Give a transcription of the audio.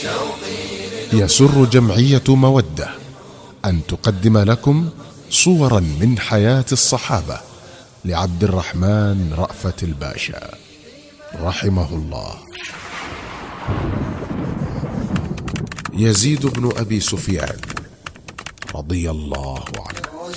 يسر جمعية مودة أن تقدم لكم صورا من حياة الصحابة لعبد الرحمن رأفت الباشا رحمه الله. يزيد بن أبي سفيان رضي الله عنه.